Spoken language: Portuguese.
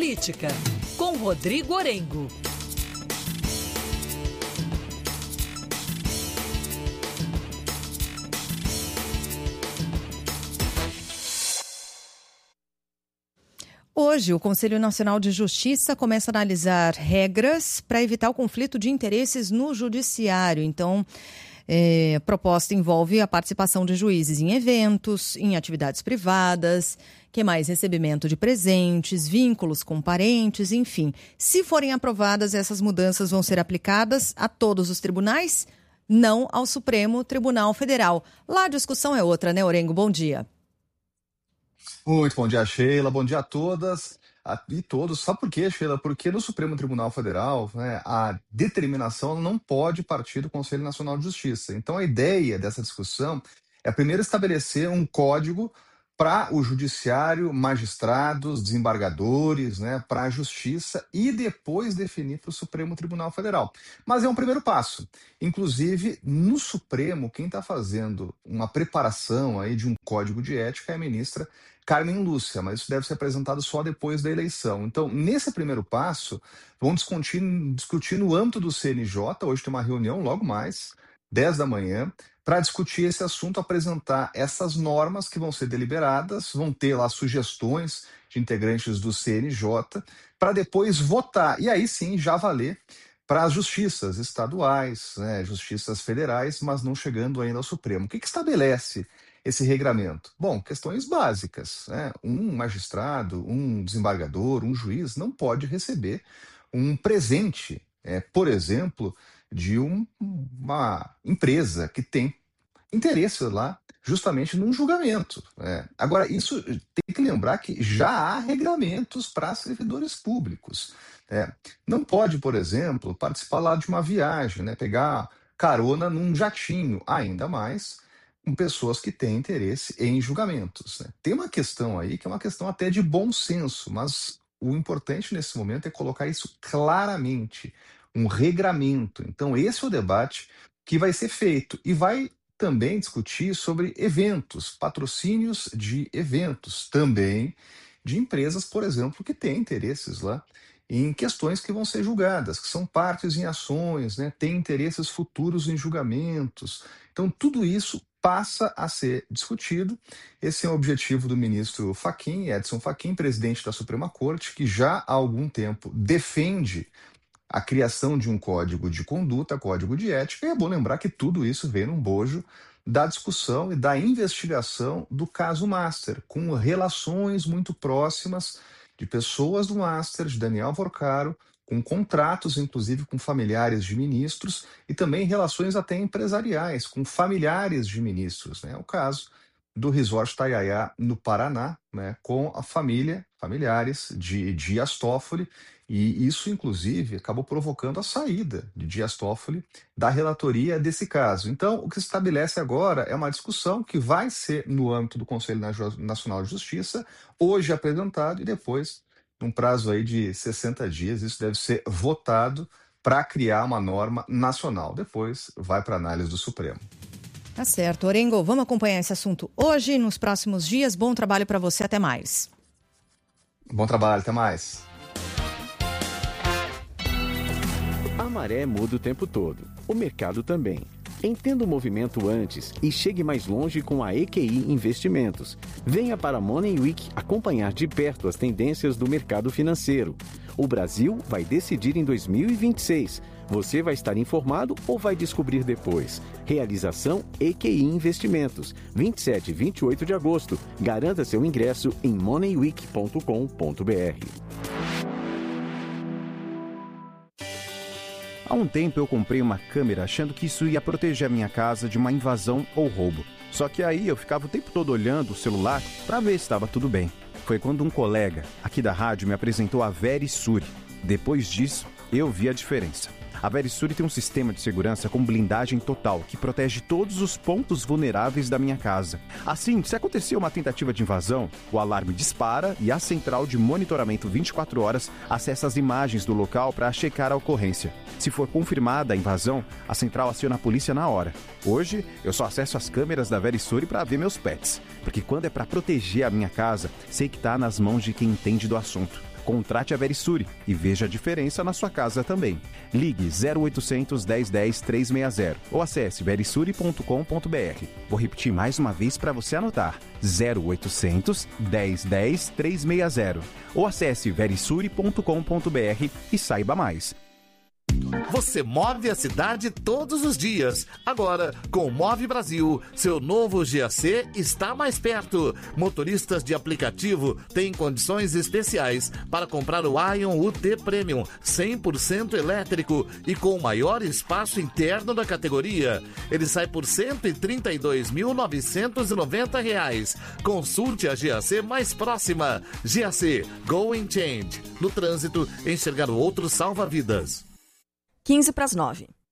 Política, com Rodrigo Orengo. Hoje, o Conselho Nacional de Justiça começa a analisar regras para evitar o conflito de interesses no judiciário. Então, a proposta envolve a participação de juízes em eventos, em atividades privadas, recebimento de presentes, vínculos com parentes, enfim. Se forem aprovadas, essas mudanças vão ser aplicadas a todos os tribunais, não ao Supremo Tribunal Federal. Lá a discussão é outra, né, Orengo? Bom dia. Muito bom dia, Sheila. Bom dia a todas e todos. Sabe por quê, Sheila? Porque no Supremo Tribunal Federal, né, a determinação não pode partir do Conselho Nacional de Justiça. Então, a ideia dessa discussão é primeiro estabelecer um código para o judiciário, magistrados, desembargadores, né, para a justiça e depois definir para o Supremo Tribunal Federal. Mas é um primeiro passo. Inclusive, no Supremo, quem está fazendo uma preparação aí de um código de ética é a ministra Carmen Lúcia, mas isso deve ser apresentado só depois da eleição. Então, nesse primeiro passo, vamos discutir no âmbito do CNJ, hoje tem uma reunião logo mais, 10 da manhã, para discutir esse assunto, apresentar essas normas que vão ser deliberadas, vão ter lá sugestões de integrantes do CNJ, para depois votar, e aí sim já valer para as justiças estaduais, né, justiças federais, mas não chegando ainda ao Supremo. O que estabelece esse regramento? Bom, questões básicas, né? Um magistrado, um desembargador, um juiz não pode receber um presente, por exemplo, de uma empresa que tem interesse lá justamente num julgamento. Agora, isso tem que lembrar que já há regulamentos para servidores públicos. Não pode, por exemplo, participar lá de uma viagem, né? Pegar carona num jatinho, ainda mais com pessoas que têm interesse em julgamentos. Tem uma questão aí que é uma questão até de bom senso, mas o importante nesse momento é colocar isso claramente, um regramento. Então, esse é o debate que vai ser feito e vai também discutir sobre eventos, patrocínios de eventos, também de empresas, por exemplo, que têm interesses lá em questões que vão ser julgadas, que são partes em ações, né, têm interesses futuros em julgamentos. Então, tudo isso passa a ser discutido. Esse é o objetivo do ministro Fachin, Edson Fachin, presidente da Suprema Corte, que já há algum tempo defende a criação de um código de conduta, código de ética, e é bom lembrar que tudo isso vem num bojo da discussão e da investigação do caso Master, com relações muito próximas de pessoas do Master, de Daniel Vorcaro, com contratos, inclusive, com familiares de ministros e também relações até empresariais, com familiares de ministros. Né? O caso do Resort Taiaiá, no Paraná, né? Com a familiares de Dias Toffoli, e isso, inclusive, acabou provocando a saída de Dias Toffoli da relatoria desse caso. Então, o que se estabelece agora é uma discussão que vai ser no âmbito do Conselho Nacional de Justiça, hoje apresentado e depois, num prazo aí de 60 dias, isso deve ser votado para criar uma norma nacional. Depois vai para análise do Supremo. Tá certo. Orengo, vamos acompanhar esse assunto hoje e nos próximos dias. Bom trabalho para você. Até mais. Bom trabalho. Até mais. A maré muda o tempo todo. O mercado também. Entenda o movimento antes e chegue mais longe com a EQI Investimentos. Venha para a Money Week acompanhar de perto as tendências do mercado financeiro. O Brasil vai decidir em 2026. Você vai estar informado ou vai descobrir depois? Realização EQI Investimentos, 27 e 28 de agosto. Garanta seu ingresso em moneyweek.com.br. Há um tempo eu comprei uma câmera achando que isso ia proteger a minha casa de uma invasão ou roubo. Só que aí eu ficava o tempo todo olhando o celular para ver se estava tudo bem. Foi quando um colega aqui da rádio me apresentou a Verisure. Depois disso, eu vi a diferença. A Verisure tem um sistema de segurança com blindagem total que protege todos os pontos vulneráveis da minha casa. Assim, se acontecer uma tentativa de invasão, o alarme dispara e a central de monitoramento 24 horas acessa as imagens do local para checar a ocorrência. Se for confirmada a invasão, a central aciona a polícia na hora. Hoje, eu só acesso as câmeras da Verisure para ver meus pets, porque quando é para proteger a minha casa, sei que está nas mãos de quem entende do assunto. Contrate a Verisure e veja a diferença na sua casa também. Ligue 0800 1010 360 ou acesse verisure.com.br. Vou repetir mais uma vez para você anotar. 0800 1010 360 ou acesse verisure.com.br e saiba mais. Você move a cidade todos os dias. Agora, com o Move Brasil, seu novo GAC está mais perto. Motoristas de aplicativo têm condições especiais para comprar o Ion UT Premium 100% elétrico e com o maior espaço interno da categoria. Ele sai por R$ 132.990. Consulte a GAC mais próxima. GAC, Go and Change. No trânsito, enxergar o outro salva vidas. 15 para as 9.